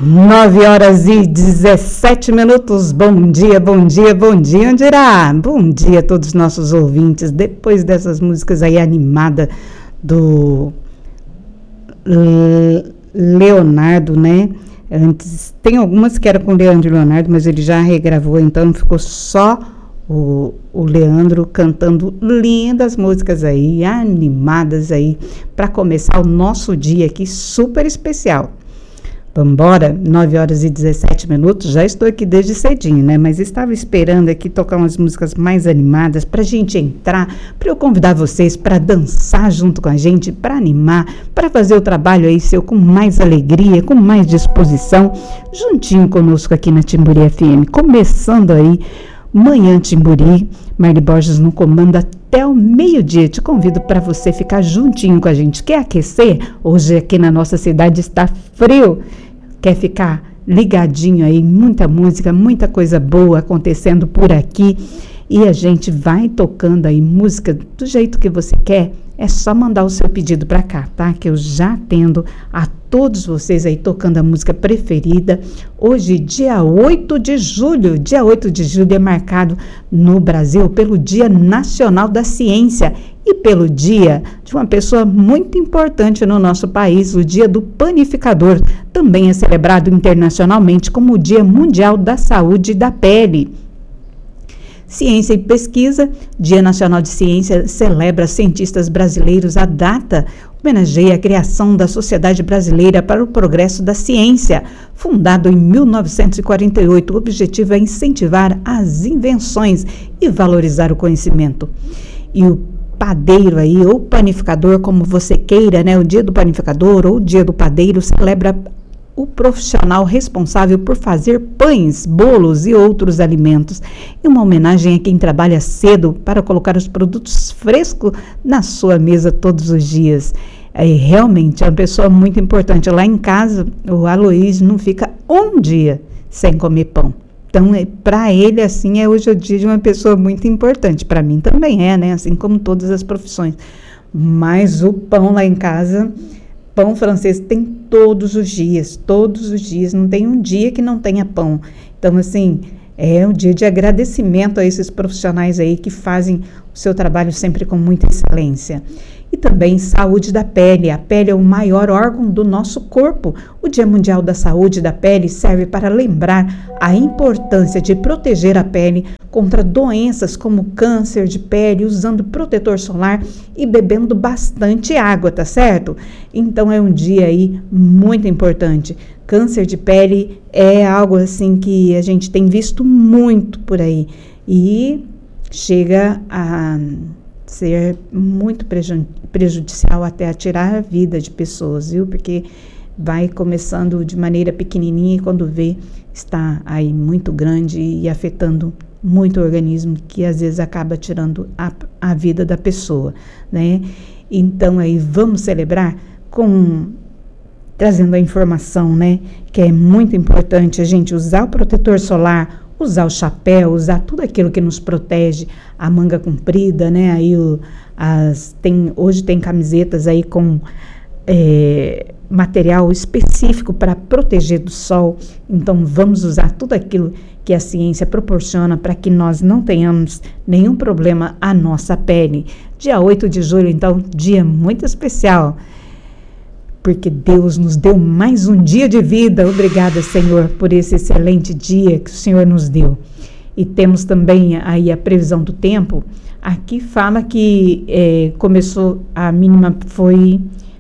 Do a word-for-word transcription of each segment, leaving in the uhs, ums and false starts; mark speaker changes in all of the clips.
Speaker 1: Nove horas e dezessete minutos. Bom dia, bom dia, bom dia, Andirá. Bom dia a todos os nossos ouvintes. Depois dessas músicas aí animadas do Leonardo, né? Antes, tem algumas que eram com o Leandro e Leonardo, mas ele já regravou, então ficou só o, o Leandro cantando lindas músicas aí, animadas aí, para começar o nosso dia aqui super especial. Vambora, nove horas e dezessete minutos, já estou aqui desde cedinho, né? Mas estava esperando aqui tocar umas músicas mais animadas pra gente entrar, para eu convidar vocês para dançar junto com a gente, para animar, para fazer o trabalho aí seu com mais alegria, com mais disposição, juntinho conosco aqui na Timburi F M. Começando aí, Manhã Timburi, Marli Borges no comando até o meio-dia. Te convido para você ficar juntinho com a gente. Quer aquecer? Hoje aqui na nossa cidade está frio. Quer ficar ligadinho aí? Muita música, muita coisa boa acontecendo por aqui. E a gente vai tocando aí música do jeito que você quer. É só mandar o seu pedido para cá, tá? Que eu já atendo a todos vocês aí tocando a música preferida. Hoje, dia oito de julho. Dia oito de julho é marcado no Brasil pelo Dia Nacional da Ciência e pelo dia de uma pessoa muito importante no nosso país, o Dia do Panificador. Também é celebrado internacionalmente como o Dia Mundial da Saúde da Pele. Ciência e Pesquisa, Dia Nacional de Ciência, celebra cientistas brasileiros. A data homenageia a criação da Sociedade Brasileira para o Progresso da Ciência, fundado em mil novecentos e quarenta e oito. O objetivo é incentivar as invenções e valorizar o conhecimento. E o padeiro aí, ou panificador, como você queira, né? O Dia do Panificador ou o Dia do Padeiro celebra o profissional responsável por fazer pães, bolos e outros alimentos. E uma homenagem a quem trabalha cedo para colocar os produtos frescos na sua mesa todos os dias. É, realmente é uma pessoa muito importante. Lá em casa, o Aloysio não fica um dia sem comer pão. Então, é, para ele, assim, é hoje o dia de uma pessoa muito importante. Para mim também é, né? Assim como todas as profissões. Mas o pão lá em casa, pão francês tem todos os dias, todos os dias, não tem um dia que não tenha pão. Então, assim, é um dia de agradecimento a esses profissionais aí que fazem o seu trabalho sempre com muita excelência. E também saúde da pele. A pele é o maior órgão do nosso corpo. O Dia Mundial da Saúde da Pele serve para lembrar a importância de proteger a pele contra doenças como câncer de pele, usando protetor solar e bebendo bastante água, tá certo? Então é um dia aí muito importante. Câncer de pele é algo assim que a gente tem visto muito por aí e chega a ser muito preju- prejudicial até a tirar a vida de pessoas, viu? Porque vai começando de maneira pequenininha e quando vê está aí muito grande e afetando muito o organismo, que às vezes acaba tirando a, a vida da pessoa, né? Então aí vamos celebrar com trazendo a informação, né? Que é muito importante a gente usar o protetor solar, usar o chapéu, usar tudo aquilo que nos protege, a manga comprida, né? Aí o, as, tem, hoje tem camisetas aí com é, material específico para proteger do sol. Então vamos usar tudo aquilo que a ciência proporciona para que nós não tenhamos nenhum problema à nossa pele. Dia oito de julho, então, dia muito especial, porque Deus nos deu mais um dia de vida. Obrigada, Senhor, por esse excelente dia que o Senhor nos deu. E temos também aí a previsão do tempo. Aqui fala que é, começou, a mínima foi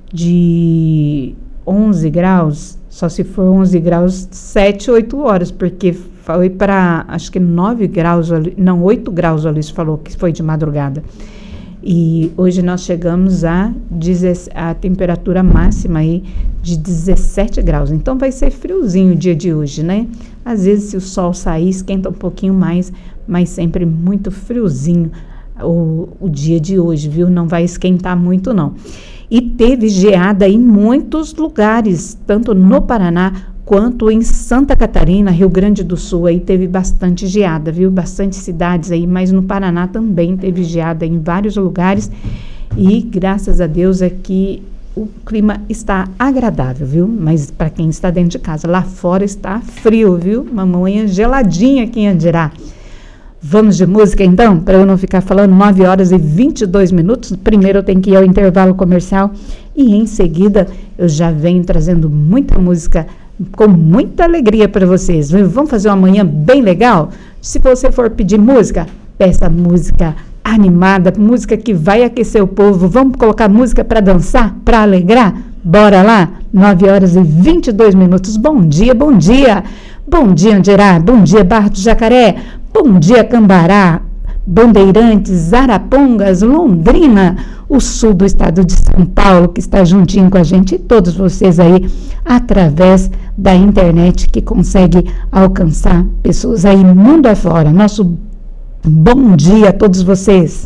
Speaker 1: de onze graus, só se for onze graus, sete, oito horas, porque foi para, acho que nove graus, não, oito graus, o Luiz falou que foi de madrugada. E hoje nós chegamos a, a temperatura máxima aí de dezessete graus. Então vai ser friozinho o dia de hoje, né? Às vezes se o sol sair, esquenta um pouquinho mais, mas sempre muito friozinho o, o dia de hoje, viu? Não vai esquentar muito, não. E teve geada em muitos lugares, tanto no Paraná quanto em Santa Catarina, Rio Grande do Sul, aí teve bastante geada, viu? Bastante cidades aí, mas no Paraná também teve geada em vários lugares. E graças a Deus aqui o clima está agradável, viu? Mas para quem está dentro de casa, lá fora está frio, viu? Uma manhã geladinha aqui em Andirá. Vamos de música então, para eu não ficar falando. Nove horas e vinte e dois minutos. Primeiro eu tenho que ir ao intervalo comercial e em seguida eu já venho trazendo muita música com muita alegria para vocês. Vamos fazer uma manhã bem legal? Se você for pedir música, peça música animada, música que vai aquecer o povo. Vamos colocar música para dançar, para alegrar? Bora lá? Nove horas e vinte e dois minutos. Bom dia, bom dia. Bom dia, Andirá. Bom dia, Barra do Jacaré. Bom dia, Cambará, Bandeirantes, Arapongas, Londrina, o sul do estado de São Paulo, que está juntinho com a gente, e todos vocês aí, através da internet, que consegue alcançar pessoas aí mundo afora. Nosso bom dia a todos vocês.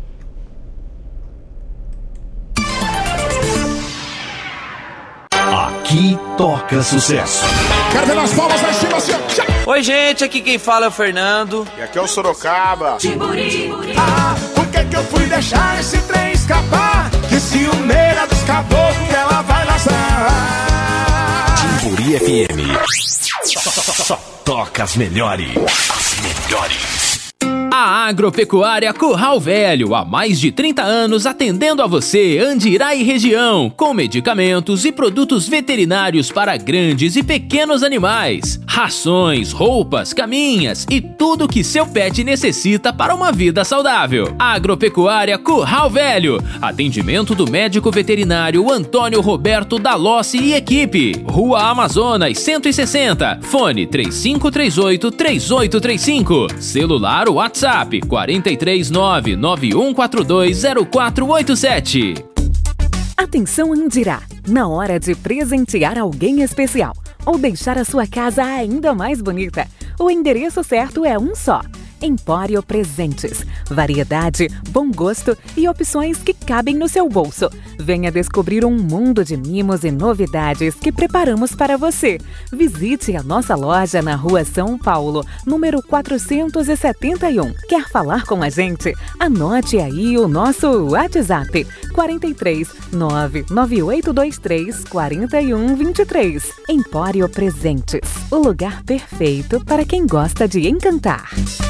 Speaker 2: Aqui toca sucesso.
Speaker 3: Quero ver nas palmas lá em cima, assim, ó.
Speaker 4: Oi, gente, aqui quem fala é o Fernando.
Speaker 3: E aqui é o Sorocaba.
Speaker 5: Timburi.
Speaker 3: Ah, por que que eu fui deixar esse trem escapar? Que ciumeira dos caboclos que ela vai laçar.
Speaker 2: Timburi F M. Só, só, só, só toca as melhores. As melhores.
Speaker 6: A Agropecuária Curral Velho, há mais de trinta anos atendendo a você, Andirá e região, com medicamentos e produtos veterinários para grandes e pequenos animais, rações, roupas, caminhas e tudo que seu pet necessita para uma vida saudável. Agropecuária Curral Velho, atendimento do médico veterinário Antônio Roberto Dalossi e equipe, Rua Amazonas cento e sessenta, fone três cinco três oito, três oito três cinco, celular WhatsApp quatro três nove, nove um quatro dois, zero quatro oito sete.
Speaker 7: Atenção, Andirá! Na hora de presentear alguém especial ou deixar a sua casa ainda mais bonita, o endereço certo é um só. Empório Presentes. Variedade, bom gosto e opções que cabem no seu bolso. Venha descobrir um mundo de mimos e novidades que preparamos para você. Visite a nossa loja na Rua São Paulo, número quatrocentos e setenta e um. Quer falar com a gente? Anote aí o nosso WhatsApp quatro três nove, nove oito dois três, quatro um dois três. Empório Presentes. O lugar perfeito para quem gosta de encantar.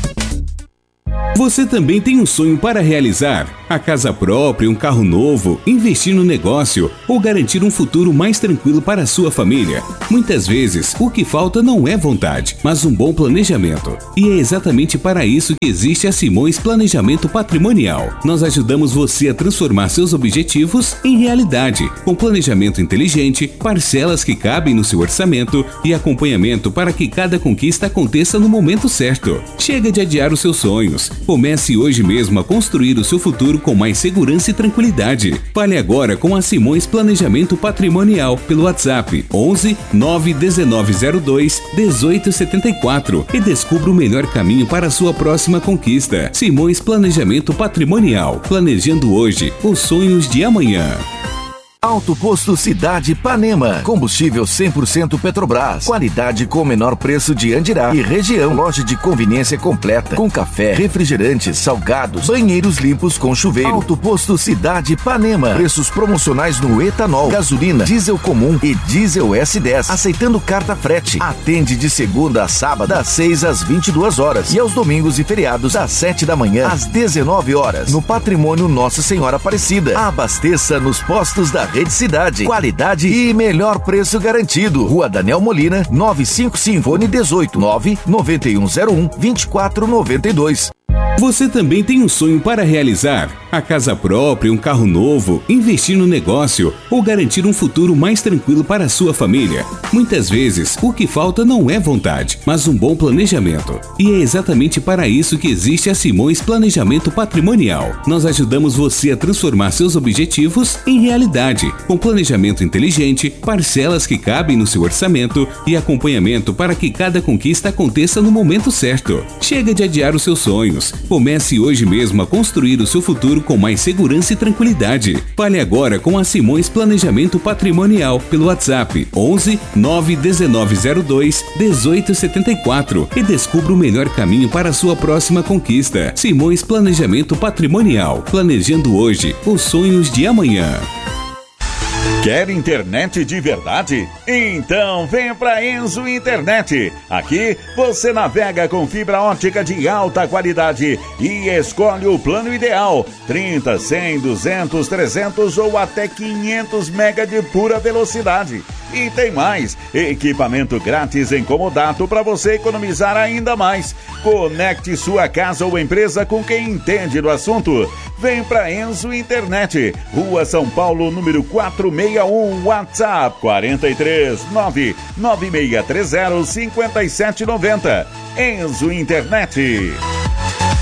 Speaker 8: Você também tem um sonho para realizar? A casa própria, um carro novo, investir no negócio ou garantir um futuro mais tranquilo para a sua família? Muitas vezes, o que falta não é vontade, mas um bom planejamento. E é exatamente para isso que existe a Simões Planejamento Patrimonial. Nós ajudamos você a transformar seus objetivos em realidade, com planejamento inteligente, parcelas que cabem no seu orçamento e acompanhamento para que cada conquista aconteça no momento certo. Chega de adiar os seus sonhos. Comece hoje mesmo a construir o seu futuro com mais segurança e tranquilidade. Fale agora com a Simões Planejamento Patrimonial pelo WhatsApp onze, nove nove zero dois, um oito sete quatro e descubra o melhor caminho para a sua próxima conquista. Simões Planejamento Patrimonial. Planejando hoje os sonhos de amanhã.
Speaker 2: Alto Posto Cidade Ipanema. Combustível cem por cento Petrobras. Qualidade com o menor preço de Andirá e região. Loja de conveniência completa. Com café, refrigerantes, salgados, banheiros limpos com chuveiro. Alto Posto Cidade Ipanema. Preços promocionais no etanol, gasolina, diesel comum e diesel S dez. Aceitando carta frete. Atende de segunda a sábado, das seis às vinte e duas horas. E aos domingos e feriados, das sete da manhã às dezenove horas. No Patrimônio Nossa Senhora Aparecida. Abasteça nos postos da Rede Cidade. Qualidade e melhor preço garantido. Rua Daniel Molina, novecentos e cinquenta e cinco, fone dezoito, nove nove um zero um, dois quatro nove dois.
Speaker 8: Você também tem um sonho para realizar? A casa própria, um carro novo, investir no negócio ou garantir um futuro mais tranquilo para a sua família? Muitas vezes, o que falta não é vontade, mas um bom planejamento. E é exatamente para isso que existe a Simões Planejamento Patrimonial. Nós ajudamos você a transformar seus objetivos em realidade, com planejamento inteligente, parcelas que cabem no seu orçamento e acompanhamento para que cada conquista aconteça no momento certo. Chega de adiar os seus sonhos. Comece hoje mesmo a construir o seu futuro com mais segurança e tranquilidade. Fale agora com a Simões Planejamento Patrimonial pelo WhatsApp onze, nove nove zero dois, um oito sete quatro e descubra o melhor caminho para a sua próxima conquista. Simões Planejamento Patrimonial. Planejando hoje os sonhos de amanhã.
Speaker 5: Quer internet de verdade? Então vem pra Enzo Internet. Aqui você navega com fibra ótica de alta qualidade e escolhe o plano ideal: trinta, cem, duzentos, trezentos ou até quinhentos mega de pura velocidade. E tem mais, equipamento grátis em comodato para você economizar ainda mais. Conecte sua casa ou empresa com quem entende do assunto. Vem pra Enzo Internet, Rua São Paulo, número quatrocentos e sessenta e um, WhatsApp quarenta e três, nove nove seis três zero, cinco sete nove zero. Enzo Internet.